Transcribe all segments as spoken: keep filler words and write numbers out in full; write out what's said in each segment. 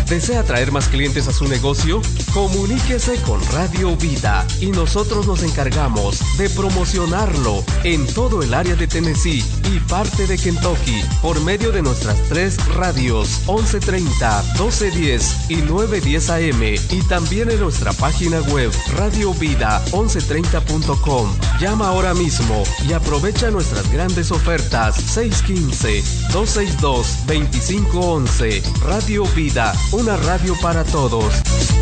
¿Desea traer más clientes a su negocio? Comuníquese con Radio Vida y nosotros nos encargamos de promocionarlo en todo el área de Tennessee y parte de Kentucky por medio de nuestras tres radios once treinta, doce diez y nueve diez A M y también en nuestra página web radio vida once treinta punto com. Llama ahora mismo y aprovecha nuestras grandes ofertas seis uno cinco, dos seis dos, dos cinco once. Radio Vida, una radio para todos.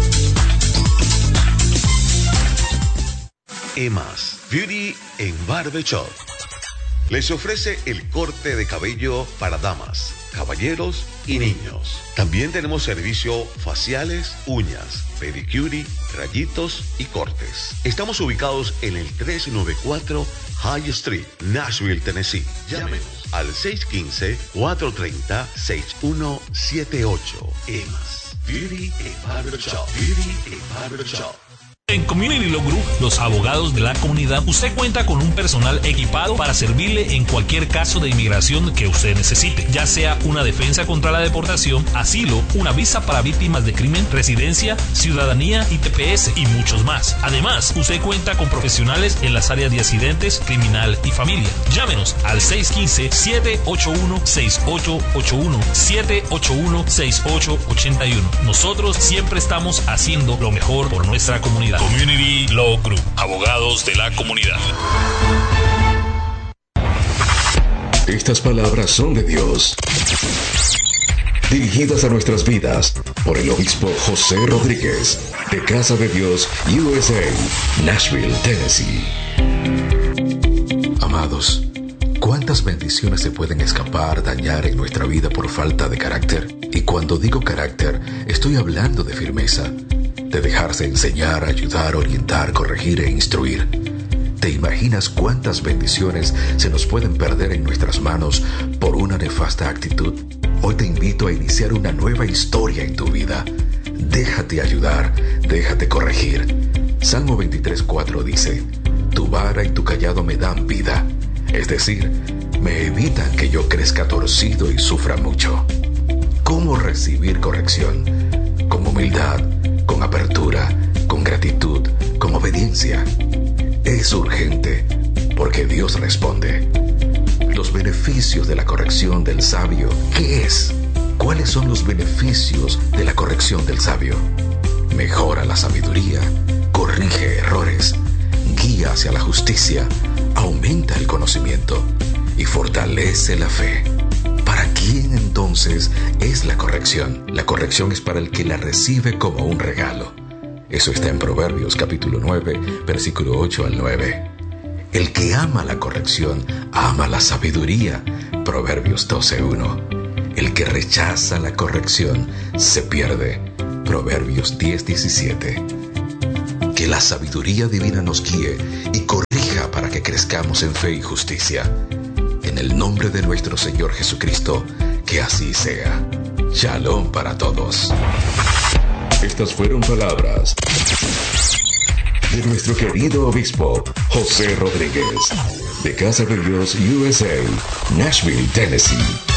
Emas Beauty en Barbershop les ofrece el corte de cabello para damas, caballeros y niños. También tenemos servicio faciales, uñas, pedicure, rayitos y cortes. Estamos ubicados en el trescientos noventa y cuatro High Street, Nashville, Tennessee. Llámenos al seis uno cinco, cuatro tres cero, seis uno siete ocho. Emas Beauty en Barbershop. Beauty en Barbershop. En Community Law Group, los abogados de la comunidad, usted cuenta con un personal equipado para servirle en cualquier caso de inmigración que usted necesite, ya sea una defensa contra la deportación, asilo, una visa para víctimas de crimen, residencia, ciudadanía, I T P S y muchos más. Además, usted cuenta con profesionales en las áreas de accidentes, criminal y familia. Llámenos al seis uno cinco, siete ocho uno, seis ocho ocho uno, siete ocho uno, seis ocho ocho uno. Nosotros siempre estamos haciendo lo mejor por nuestra comunidad. Community Law Group, abogados de la comunidad. Estas palabras son de Dios, dirigidas a nuestras vidas por el obispo José Rodríguez, de Casa de Dios U S A, Nashville, Tennessee. Amados, ¿cuántas bendiciones se pueden escapar, dañar en nuestra vida por falta de carácter? Y cuando digo carácter, estoy hablando de firmeza, de dejarse enseñar, ayudar, orientar, corregir e instruir. ¿Te imaginas cuántas bendiciones se nos pueden perder en nuestras manos por una nefasta actitud? Hoy te invito a iniciar una nueva historia en tu vida. Déjate ayudar, déjate corregir. Salmo veintitrés cuatro dice: tu vara y tu cayado me dan vida. Es decir, me evitan que yo crezca torcido y sufra mucho. ¿Cómo recibir corrección? Con humildad, con apertura, con gratitud, con obediencia. Es urgente, porque Dios responde. Los beneficios de la corrección del sabio, ¿qué es? ¿Cuáles son los beneficios de la corrección del sabio? Mejora la sabiduría, corrige errores, guía hacia la justicia, aumenta el conocimiento y fortalece la fe. ¿Para quién entonces es la corrección? La corrección es para el que la recibe como un regalo. Eso está en Proverbios capítulo nueve, versículo ocho al nueve. El que ama la corrección, ama la sabiduría. Proverbios doce uno. El que rechaza la corrección, se pierde. Proverbios diez diecisiete. Que la sabiduría divina nos guíe y corrija para que crezcamos en fe y justicia. En el nombre de nuestro Señor Jesucristo, que así sea. Shalom para todos. Estas fueron palabras de nuestro querido obispo José Rodríguez, de Casa de Dios U S A, Nashville, Tennessee.